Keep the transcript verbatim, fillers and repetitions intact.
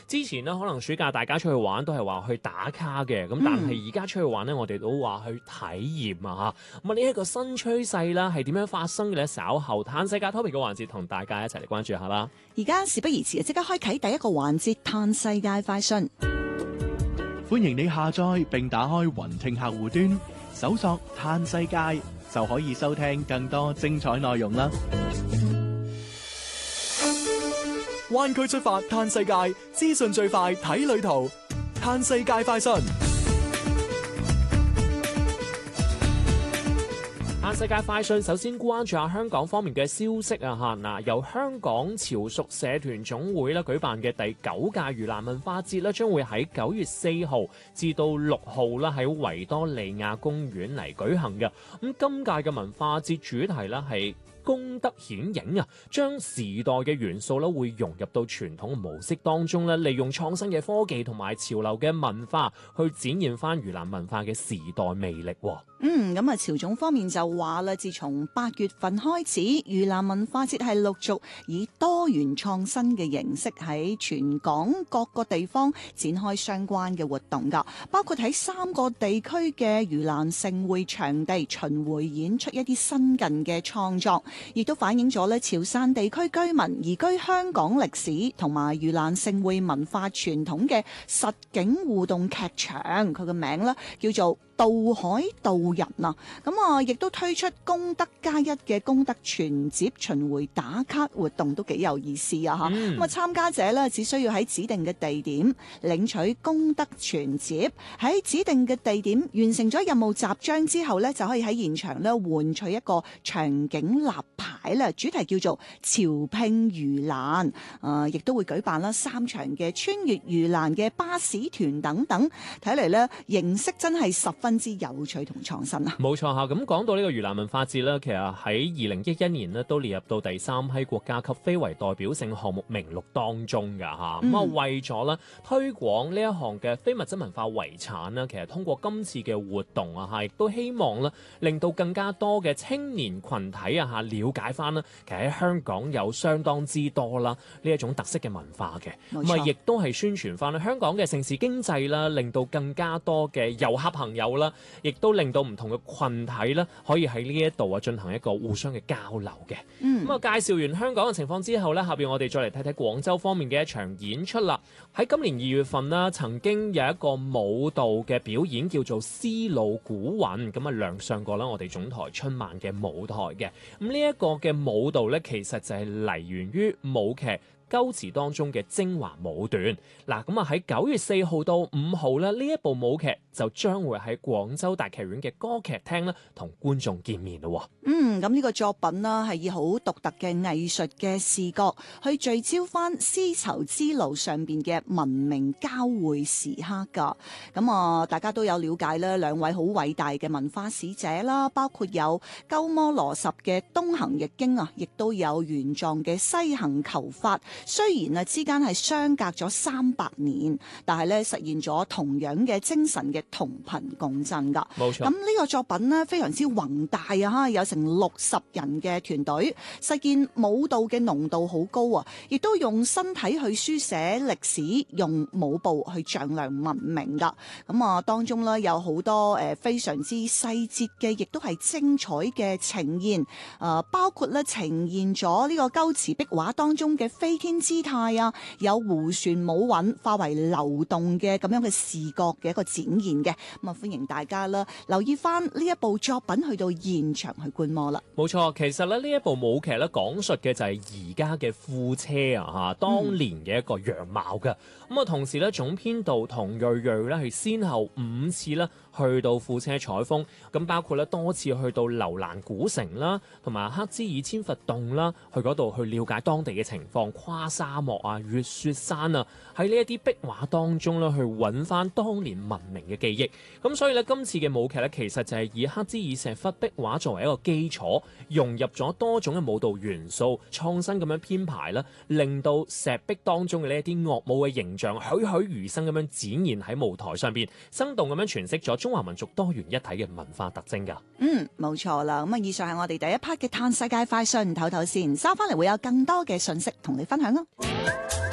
之前呢，可能暑假大家出去玩都係話去打卡嘅，咁但係而家出去玩呢，我哋都話去體驗啊嚇。咁啊呢一個新趨勢啦，係點樣發生嘅呢？稍後嘆世界 topic 嘅環節同大家一齊嚟關注下啦。 而家事不宜遲，即刻開啟第一個環節嘆世界快訊。 歡迎你下載並打開雲聽客戶端，搜索嘆世界就可以收聽更多精彩內容啦。 灣區出發嘆世界，資訊最快睇旅途，嘆世界快訊。 嘆世界快訊，首先關注下香港方面嘅消息啊嚇嗱，由香港潮屬社團總會咧舉辦嘅第九屆盂蘭文化節咧，將會喺九月四號至到六號啦，喺維多利亞公園嚟舉行嘅。咁今屆嘅文化節主題咧係功德顯影啊，將時代嘅元素咧會融入到傳統嘅模式當中咧，利用創新嘅科技同埋潮流嘅文化去展現翻盂蘭文化嘅時代魅力。 嗯，咁啊，潮總方面就話啦，自從八月份開始，盂蘭文化節係陸續以多元創新嘅形式喺全港各個地方展開相關嘅活動噶，包括喺三個地區嘅盂蘭盛會場地巡迴演出一啲新近嘅創作，亦都反映咗咧潮汕地區居民移居香港歷史同埋盂蘭盛會文化傳統嘅實景互動劇場，佢個名咧叫做渡海渡人啊，咁啊，亦都推出功德加一嘅功德存摺巡迴打卡活動，都幾有意思啊！嚇、嗯，咁啊，參加者咧只需要喺指定嘅地點領取功德存摺，喺指定嘅地點完成咗任務集章之後咧，就可以喺現場咧換取一個場景立牌啦，主題叫做潮拼盂蘭，啊，亦都會舉辦啦三場嘅穿越盂蘭嘅巴士團等等，睇嚟咧形式真係十分之有趣同創新啊！ 冇錯嚇，咁講到呢個盂蘭文化節咧，其實喺二零一一年咧都列入到第三批國家級非遺代表性項目名錄當中㗎嚇。咁啊、嗯，為咗咧推廣呢一項嘅非物質文化遺產咧，其實通過今次嘅活動啊嚇，亦都希望咧令到更加多嘅青年群體啊嚇了解翻啦，其實喺香港有相當之多啦呢一種特色嘅文化嘅。咁啊，亦都係宣傳翻香港嘅城市經濟啦，令到更加多嘅遊客朋友啦，亦都令到唔同嘅群體咧，可以喺呢一度啊進行一個互相嘅交流嘅。嗯，咁啊介紹完香港嘅情況之後咧，下邊我哋再嚟睇睇廣州方面嘅一場演出啦。喺今年二月份啦，曾經有一個舞蹈嘅表演叫做《絲路古韻》，咁啊亮相過啦我哋總台春晚嘅舞台嘅。咁呢一個嘅舞蹈咧，其實就係嚟源於舞劇鳩詞當中嘅精華舞段。嗱，咁啊喺九月四號到五號咧，呢一部舞劇就將會喺廣州大劇院嘅歌劇廳咧同觀眾見面咯。 嗯，咁呢個作品啦係以好獨特嘅藝術嘅視覺去聚焦翻絲綢之路上邊嘅文明交匯時刻噶。咁啊，大家都有了解啦，兩位好偉大嘅文化使者啦，包括有鳩摩羅什嘅《東行易經》啊，亦都有玄奘嘅《西行求法》。雖然啊之間係相隔咗三百年，但係咧實現咗同樣嘅精神嘅同頻共振噶。 冇錯。 咁呢個作品呢，非常之宏大啊，哈，有成六十人嘅團隊，實現舞蹈嘅濃度好高啊，亦都用身體去書寫歷史，用舞步去丈量文明噶。咁啊當中呢，有好多誒非常之細節嘅，亦都係精彩嘅呈現。誒、呃、包括咧呈現咗呢個鳩詞壁畫當中嘅飛天姿態啊，有胡旋舞韻化為流動嘅咁樣嘅視覺嘅一個展現嘅。咁啊歡迎大家啦，留意翻呢一部作品去到現場去觀摩啦。 冇錯，其實咧呢一部舞劇咧講述嘅就係而家嘅庫車啊嚇，當年嘅一個樣貌嘅。咁啊、嗯、同時咧總編導童睿睿咧係先後五次咧去到庫車採風，咁包括咧多次去到樓蘭古城啦，同埋克孜爾千佛洞啦，去嗰度去了解當地嘅情況，跨沙漠啊、越雪山啊，喺呢一啲壁畫當中咧去揾翻當年文明嘅記憶。咁所以咧今次嘅舞劇咧其實就係以克孜爾石窟壁畫作為一個基礎，融入咗多種嘅舞蹈元素，創新咁樣編排啦，令到石壁當中嘅呢一啲樂舞嘅形象栩栩如生咁樣展現喺舞台上邊，生動咁樣詮釋咗中華民族多元一體嘅文化特徵㗎。 嗯，冇錯啦。咁啊，以上係我哋第一 part 嘅嘆世界快訊，唞唞先，收翻嚟會有更多嘅信息同你分享咯。